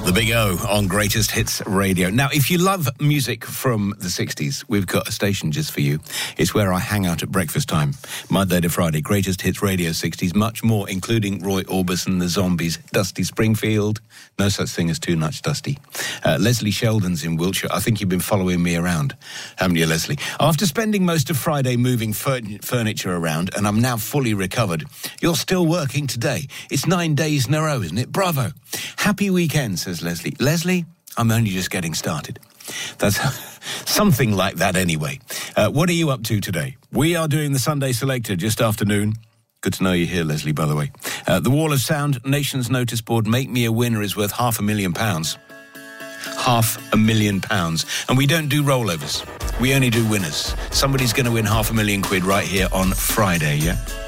The Big O on Greatest Hits Radio. Now, if you love music from the 60s, we've got a station just for you. It's where I hang out at breakfast time, Monday to Friday. Greatest Hits Radio 60s, much more, including Roy Orbison, The Zombies, Dusty Springfield. No such thing as too much Dusty. Leslie Sheldon's in Wiltshire. I think you've been following me around, haven't you, Leslie? After spending most of Friday moving furniture around, and I'm now fully recovered, you're still working today. It's 9 days in a row, isn't it? Bravo. Happy weekend, says Leslie. Leslie, I'm only just getting started. That's something like that anyway. What are you up to today? We are doing the Sunday Selector just after noon. Good to know you're here, Leslie, by the way. The Wall of Sound Nations Notice Board Make Me a Winner is worth £500,000. £500,000. And we don't do rollovers. We only do winners. Somebody's going to win £500,000 right here on Friday, yeah?